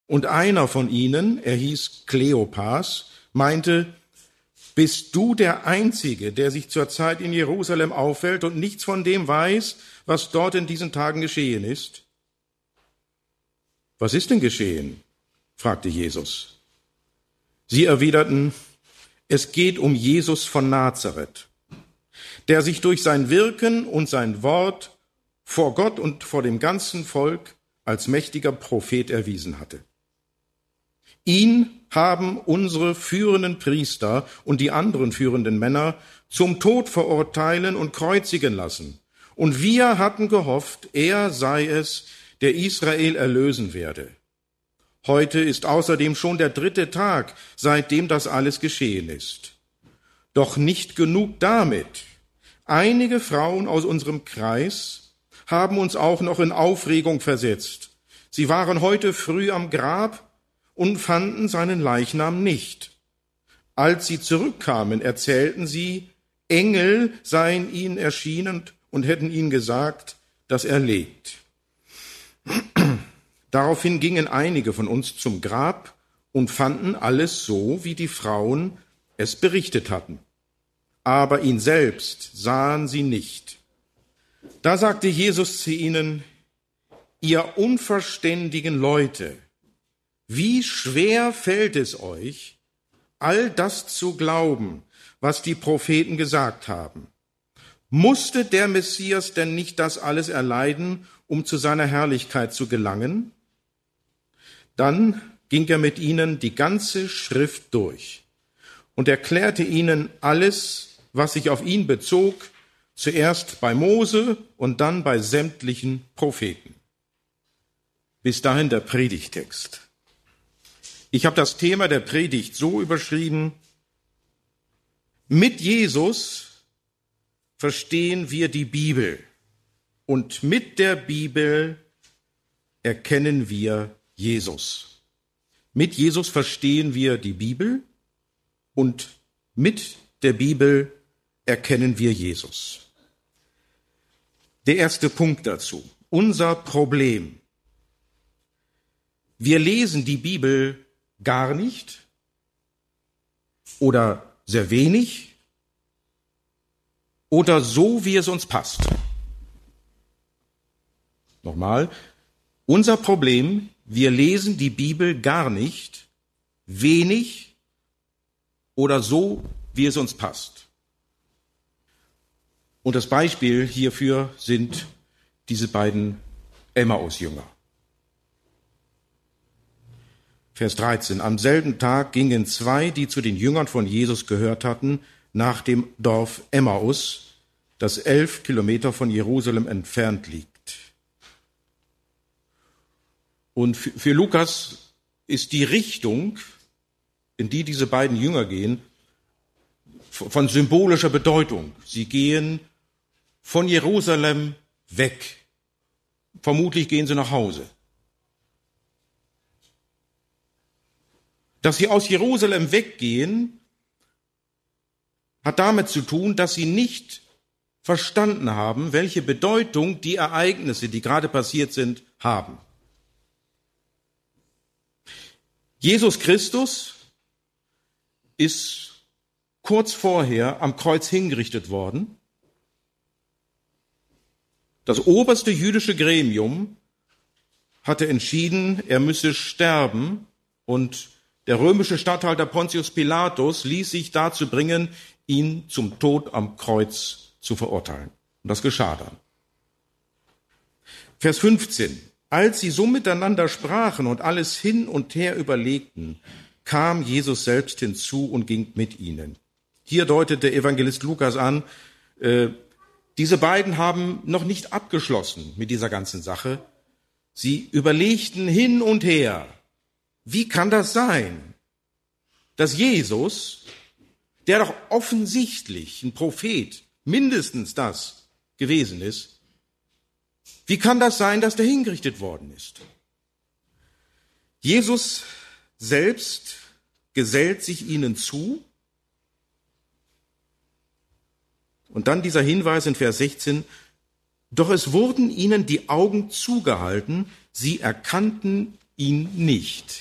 Und einer von ihnen, er hieß Kleopas, meinte, bist du der Einzige, der sich zurzeit in Jerusalem aufhält und nichts von dem weiß, was dort in diesen Tagen geschehen ist? Was ist denn geschehen? Fragte Jesus. Sie erwiderten, es geht um Jesus von Nazareth, der sich durch sein Wirken und sein Wort vor Gott und vor dem ganzen Volk als mächtiger Prophet erwiesen hatte. Ihn haben unsere führenden Priester und die anderen führenden Männer zum Tod verurteilen und kreuzigen lassen. Und wir hatten gehofft, er sei es, der Israel erlösen werde. Heute ist außerdem schon der 3. Tag, seitdem das alles geschehen ist. Doch nicht genug damit. Einige Frauen aus unserem Kreis haben uns auch noch in Aufregung versetzt. Sie waren heute früh am Grab und fanden seinen Leichnam nicht. Als sie zurückkamen, erzählten sie, Engel seien ihnen erschienen und hätten ihnen gesagt, dass er lebt. Daraufhin gingen einige von uns zum Grab und fanden alles so, wie die Frauen es berichtet hatten. Aber ihn selbst sahen sie nicht. Da sagte Jesus zu ihnen, ihr unverständigen Leute, wie schwer fällt es euch, all das zu glauben, was die Propheten gesagt haben? Musste der Messias denn nicht das alles erleiden, um zu seiner Herrlichkeit zu gelangen? Dann ging er mit ihnen die ganze Schrift durch und erklärte ihnen alles, was sich auf ihn bezog, zuerst bei Mose und dann bei sämtlichen Propheten. Bis dahin der Predigtext. Ich habe das Thema der Predigt so überschrieben: Mit Jesus verstehen wir die Bibel und mit der Bibel erkennen wir Jesus. Mit Jesus verstehen wir die Bibel und mit der Bibel erkennen wir Jesus. Der erste Punkt dazu: Unser Problem. Wir lesen die Bibel gar nicht oder sehr wenig oder so, wie es uns passt. Nochmal, unser Problem: Wir lesen die Bibel gar nicht, wenig oder so, wie es uns passt. Und das Beispiel hierfür sind diese beiden Emmaus-Jünger. Vers 13. Am selben Tag gingen 2, die zu den Jüngern von Jesus gehört hatten, nach dem Dorf Emmaus, das 11 Kilometer von Jerusalem entfernt liegt. Und für Lukas ist die Richtung, in die diese beiden Jünger gehen, von symbolischer Bedeutung. Sie gehen von Jerusalem weg. Vermutlich gehen sie nach Hause. Dass sie aus Jerusalem weggehen, hat damit zu tun, dass sie nicht verstanden haben, welche Bedeutung die Ereignisse, die gerade passiert sind, haben. Jesus Christus ist kurz vorher am Kreuz hingerichtet worden. Das oberste jüdische Gremium hatte entschieden, er müsse sterben, und der römische Statthalter Pontius Pilatus ließ sich dazu bringen, ihn zum Tod am Kreuz zu verurteilen. Und das geschah dann. Vers 15. Als sie so miteinander sprachen und alles hin und her überlegten, kam Jesus selbst hinzu und ging mit ihnen. Hier deutet der Evangelist Lukas an, diese beiden haben noch nicht abgeschlossen mit dieser ganzen Sache. Sie überlegten hin und her, wie kann das sein, dass Jesus, der doch offensichtlich ein Prophet, mindestens das gewesen ist, wie kann das sein, dass der hingerichtet worden ist? Jesus selbst gesellt sich ihnen zu. Und dann dieser Hinweis in Vers 16, doch es wurden ihnen die Augen zugehalten, sie erkannten ihn nicht.